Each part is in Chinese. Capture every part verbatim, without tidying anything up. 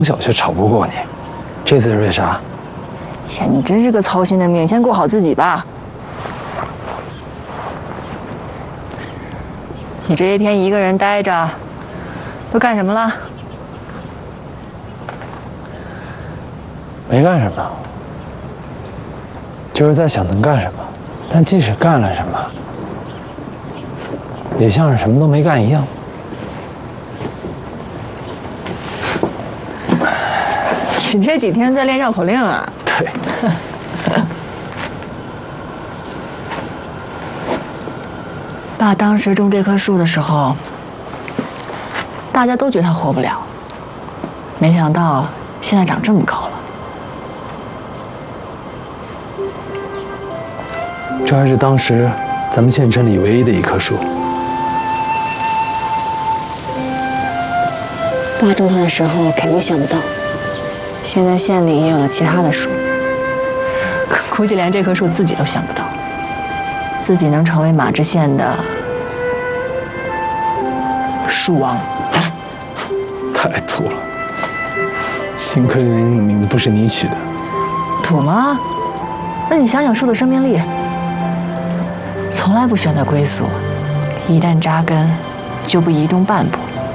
从小就吵不过你，这次是为啥？ 呀，你真是个操心的命，先顾好自己吧。你这些天一个人待着，都干什么了？ 没干什么，就是在想能干什么。但即使干了什么，也像是什么都没干一样。 你这几天在练绕口令啊？ 对。 爸当时种这棵树的时候，大家都觉得它活不了，没想到现在长这么高了。 这还是当时咱们县城里唯一的一棵树。 爸种它的时候肯定想不到，现在县里也有了其他的树，估计连这棵树自己都想不到，自己能成为马知县的树王。 太土了，幸亏那个名字不是你取的。 土吗？那你想想树的生命力，从来不选择归宿，一旦扎根，就不移动半步，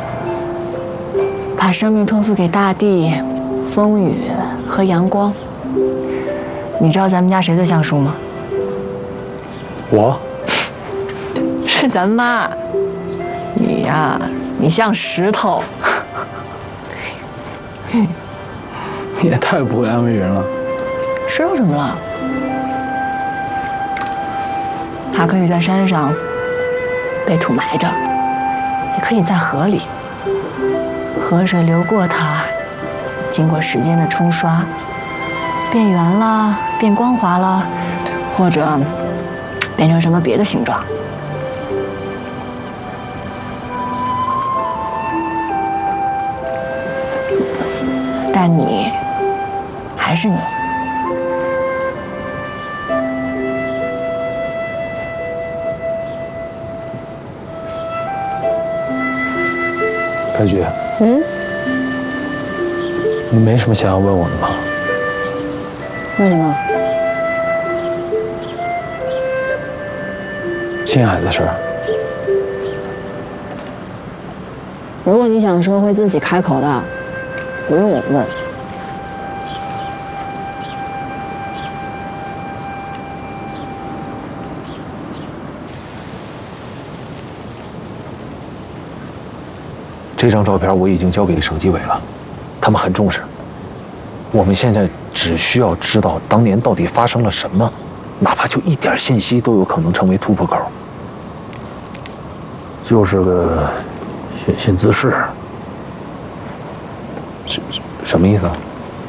把生命托付给大地、风雨和阳光。你知道咱们家谁最像树吗？ 我？ 是咱妈。你呀，你像石头。 你也太不会安慰人了。 石头怎么了？它可以在山上被土埋着，也可以在河里，河水流过它，经过时间的冲刷，变圆了，变光滑了，或者变成什么别的形状。但你还是你。 白菊， 嗯， 你没什么想要问我的吗？ 为什么？ 星海的事儿。 如果你想说，会自己开口的，不用我问。 这张照片我已经交给省纪委了，他们很重视。我们现在只需要知道当年到底发生了什么，哪怕就一点信息都有可能成为突破口。 就是个寻衅滋事。 什什么意思啊？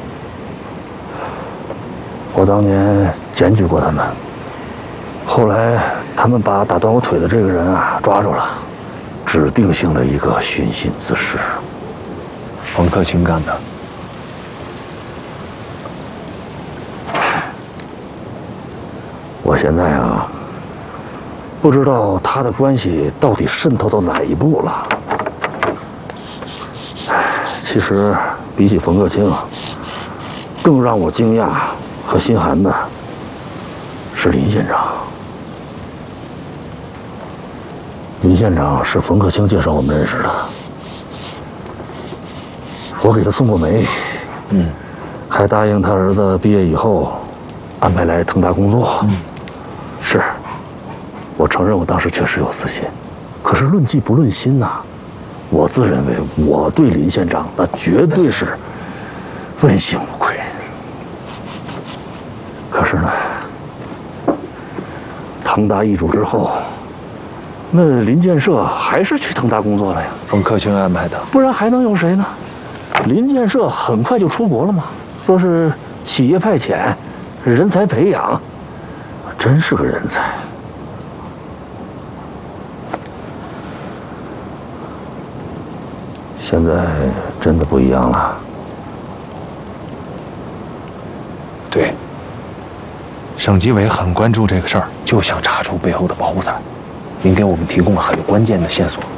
我当年检举过他们，后来他们把打断我腿的这个人啊抓住了。指定性的一个寻衅滋事， 冯克清干的。 我现在啊，不知道他的关系到底渗透到哪一步了。其实比起冯克清啊，更让我惊讶和心寒的是林县长。林县长是冯克清介绍我们认识的，我给他送过煤， 嗯， 还答应他儿子毕业以后安排来腾达工作。嗯，是，我承认我当时确实有私心，可是论迹不论心呐，我自认为我对林县长那绝对是问心无愧。可是呢，腾达易主之后。那林建设还是去腾达工作了呀？ 冯克清安排的， 不然还能有谁呢？林建设很快就出国了嘛，说是企业派遣，人才培养，真是个人才。现在真的不一样了。 对，省纪委很关注这个事儿，就想查出背后的保护伞。您给我们提供了很关键的线索。